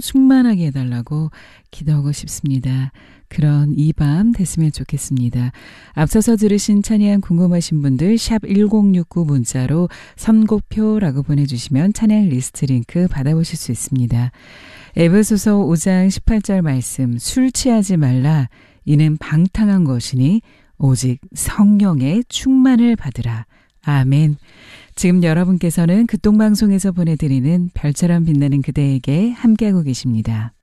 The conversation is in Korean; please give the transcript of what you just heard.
충만하게 해달라고 기도하고 싶습니다. 그런 이 밤 됐으면 좋겠습니다. 앞서서 들으신 찬양 궁금하신 분들 샵 1069 문자로 선곡표라고 보내주시면 찬양 리스트 링크 받아보실 수 있습니다. 에베소서 5장 18절 말씀, 술 취하지 말라. 이는 방탕한 것이니 오직 성령의 충만을 받으라. 아멘. 지금 여러분께서는 극동방송에서 보내드리는 별처럼 빛나는 그대에게 함께하고 계십니다.